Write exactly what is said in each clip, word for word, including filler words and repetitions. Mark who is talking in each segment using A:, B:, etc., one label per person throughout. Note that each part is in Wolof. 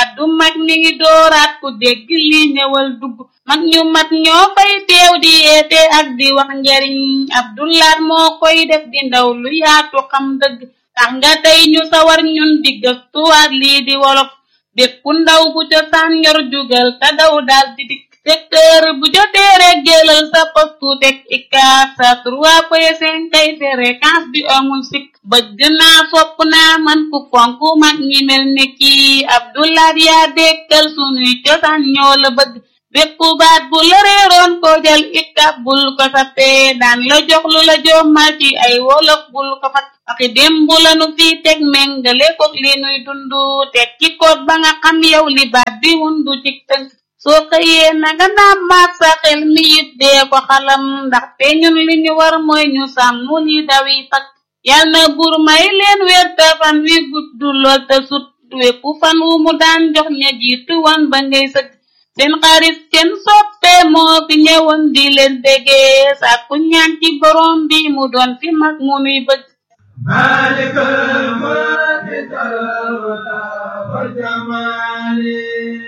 A: kàddu mag mi ngi dooraat ku dégg li ñëwal dugg mag ñu mat ñoo fay teew di yeete ak di wax njariñ Abdoulaat moo koy def di ndaw lu yaatu xam dëgg tax nga tey ñu sawar ñun di gëstuwaat lii di wolof bépp ndaw bu cosaan yor jugal te daw daal di dikk secteur bu jotee rek jëlal sa postu teg ikaat sa trois point cinq kay fréquence bi amul sikk bëgg naa fopp naa man ku fonk mag ñi mel ni kii Abdoulaat yaa dekkal sunuy cosaan ñoo la bëgg bépp baat bu la réeroon ko jël ikab bul ko sappee daan la jox lu la jommal ci ay wolof bul ko fat aki démb la nu fii teg méngale ko li nuy dundu teg ci koot ba nga xam yow li baat bi wundu ci tënk soo xëyee na nga naam maat sa xel mi it dee ko xalam ndaxte ñun li ñu war mooy ñu sàmm li dawi fak yal na buur may leen wér te fan wi gudd lool te sut wépp fan wu mu daan jox ña jiitu wan ba ngay sëgg seen xarit seen soppe moo fi ñëwoon di leen déggee sàkku ñaan ci borom bi mu doon fi mag mu nuy bëgg
B: maalikal mulki wal jamaali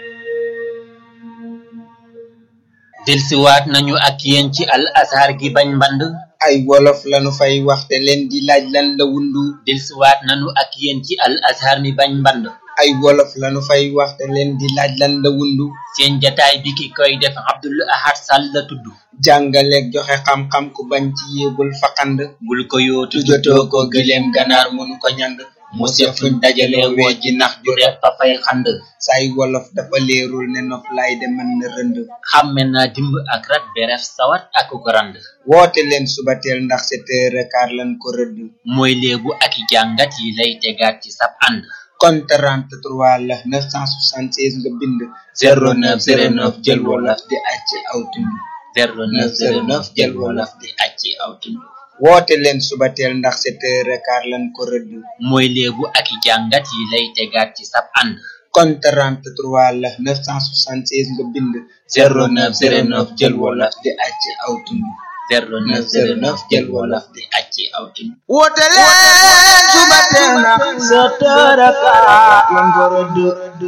C: delsiwaat nañu ak yéen ci al azhar gi bañ mband
D: ay wolof lañu fay waxte leen di laaj lan la wundu
C: delsiwaat nañu ak yéen ci al azhar mi bañ mband
D: ay wolof lañu fay waxte leen di laaj lan la wundu
C: seen jataay bi ki koy def Abdul Ahad Sall la tudd
D: jàngaleeg joxe xam-xam ku bañ ci yéebul faqand
C: bul ko yootu jotoo ko gëleem ganaar mënu ko ñand mu sefuñ dajale woo ji nax ju rep fa fay xand
D: say wolof dafa leerul ne nof lay de mën na rënd
C: xàmme naa dimb ak rat beref sawat ak ko rand
D: woote leen subateel ndax sept heures quart lan ko rëdd
C: mooy léebu ak i jàngat yi lay tegaat ci sab ànd
D: kon trente-trois la neuf cent soixante-seize nga bind
C: zéro neuf zéro neuf jël wolof
D: di acc aw tund
C: zéro neuf zéro neuf jël wolof di acc aw tund
D: woote leen subateel ndax sept heures quart lan ko rëdd
C: mooy léebu ak i jàngat yi lay tegaat ci sab ànd
D: kon trente-trois la neuf cent soixante-seize nga bind
C: zéro neuf zéro neuf jël wolof
D: di acc aw tund
C: zéro neuf zéro neuf jël wolof di acc aw tund
D: woote leen subateel ndax sept heures quart lan ko rëdd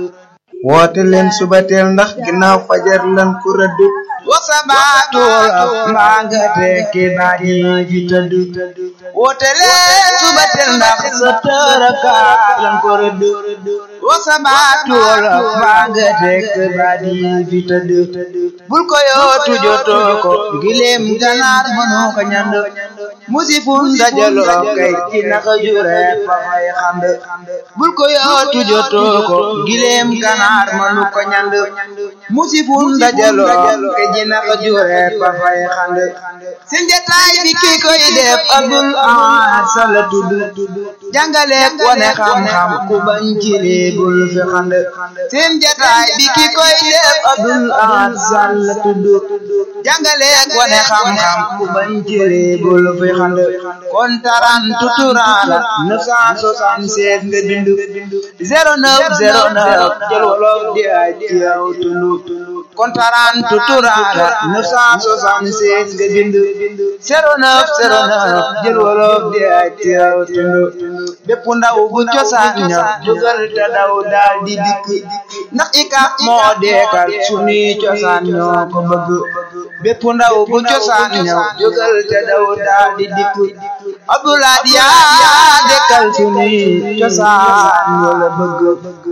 D: woote leen subateel ndax ginnaaw fajar lan ko rëdd wasabaatu wolof mbaa nga tekki baat yi fi tëdd woote leen subateel ndax sept heures quart lan ko rëdd wasabaatu wolof mbaa nga tekki baat yi fi tëdd bul ko yootu jotoo ko gileem ganaar mënoo ko ñand musifun dajaloo kay ci naka jure fa fay xand bul ko yootu jotoo ko gileem ganaar mënu ko ñand musifun dajaloo kay ci naka jure fa fay xand seen jataay bi ki koy def Abdul Ahad Sall la tudd jàngale wane xam-xam ku bañ ci bul fi xand seen jataay bi ki koy def Abdul Ahad Sall la tudd jàngale wane xam-xam ku bañ ci bul fi xand kon trente-trois la neuf cent soixante-seize nga bindu zéro neuf zéro neuf jël wolof di ay ci aw tund kon trente-trois la neuf cent soixante-seize nga bindu zéro neuf zéro neuf jël wolof di ay ci aw tund bépp ndaw bu cosaan ña jógal te daw daal di dikk ndax ikap moo deekal sunuy cosaan ñoo ko bëgg bépp ndaw bu cosaan ña jógal te daw daal di dikk Abdoulaat yaa dekkal sunuy cosaan ñoo la bëgg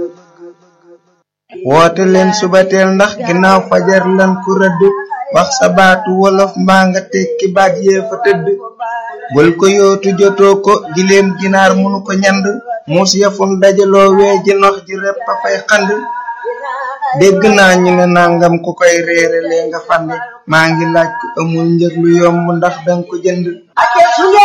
D: woote leen subateel ndax ginnaaw fajar lan ku rëdd wax sa baatu wolof mbaa nga tekki baat yee fa tëdd bul ko yootu jotoo ko gileem ginaar munu ko ñand muus yafun dajaloo wee ji nox ji repp a fay xand dégg naa ñu ne nangam ku koy réere lee nga fande maa ngi laaj ku amul njëg lu yomb ndax danga ko jënd